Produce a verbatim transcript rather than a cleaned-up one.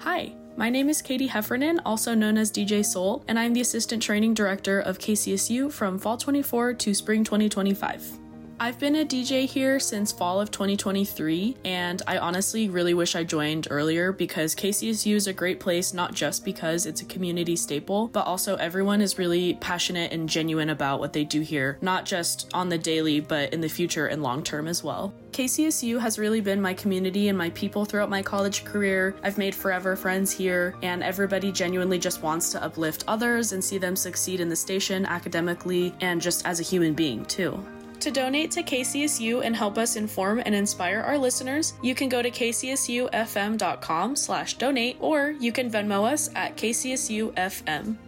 Hi, my name is Katie Heffernan, also known as D J Soul, and I'm the Assistant Training Director of K C S U from Fall twenty-four to Spring twenty twenty-five. I've been a D J here since fall of twenty twenty-three, and I honestly really wish I joined earlier because K C S U is a great place not just because it's a community staple, but also everyone is really passionate and genuine about what they do here, not just on the daily, but in the future and long term as well. K C S U has really been my community and my people throughout my college career. I've made forever friends here, and everybody genuinely just wants to uplift others and see them succeed in the station academically and just as a human being too. To donate to K C S U and help us inform and inspire our listeners, you can go to k c s u f m dot com slash donate, or you can Venmo us at K C S U F M.